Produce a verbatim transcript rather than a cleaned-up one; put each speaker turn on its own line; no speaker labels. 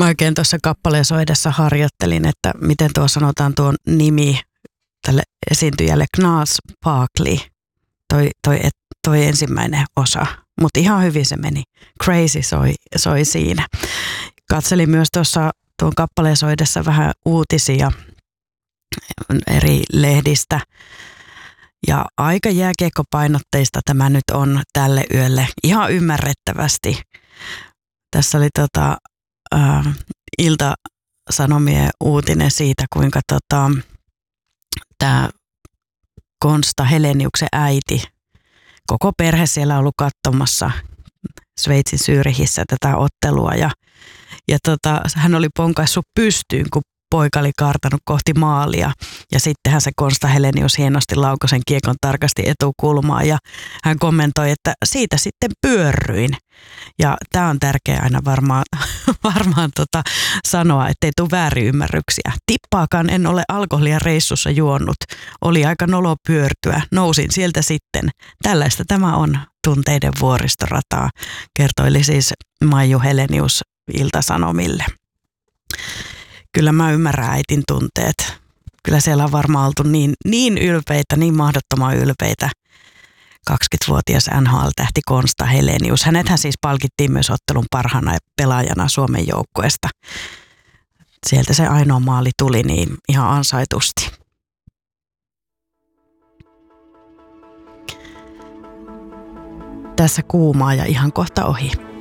Mä oikein tuossa kappaleen soidessa harjoittelin, että miten tuo sanotaan tuon nimi tälle esiintyjälle, Gnarls Barkley, toi, toi, toi ensimmäinen osa. Mutta ihan hyvin se meni. Crazy soi, soi siinä. Katselin myös tuossa tuon kappaleen soidessa vähän uutisia eri lehdistä. Ja aika jääkiekkopainotteista tämä nyt on tälle yölle. Ihan ymmärrettävästi. Tässä oli tota, äh, Ilta-Sanomien uutinen siitä, kuinka tota, tämä Konsta Heleniuksen äiti, koko perhe siellä on ollut katsomassa Sveitsin Zürichissä tätä ottelua. Ja, ja tota, hän oli ponkaissut pystyyn, kun poika oli kaartanut kohti maalia. Ja sittenhän se Konsta Helenius hienosti laukoi sen kiekon tarkasti etukulmaan. Ja hän kommentoi, että siitä sitten pyörryin. Ja tämä on tärkeää aina varmaan, varmaan tota sanoa, ettei tule väärinymmärryksiä. Tippaakaan en ole alkoholia reissussa juonut. Oli aika nolo pyörtyä. Nousin sieltä sitten. Tällaista tämä on tunteiden vuoristorataa, kertoili siis Maiju Helenius Ilta-Sanomille. Kyllä mä ymmärrän äitin tunteet. Kyllä siellä on varmaan oltu niin, niin ylpeitä, niin mahdottoman ylpeitä. kaksikymmentävuotias N H L-tähti Konsta Helenius. Hänethän siis palkittiin myös ottelun parhaana pelaajana Suomen joukkueesta. Sieltä se ainoa maali tuli niin ihan ansaitusti. Tässä kuumaa ja ihan kohta ohi.